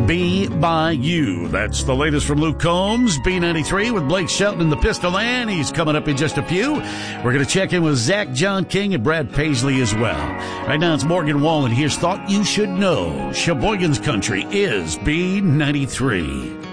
Be By You. That's the latest from Luke Combs, B93, with Blake Shelton and the Pistol Man. He's coming up in just a few. We're going to check in with Zach John King and Brad Paisley as well. Right now it's Morgan Wallen. Here's Thought You Should Know. Sheboygan's Country is B93.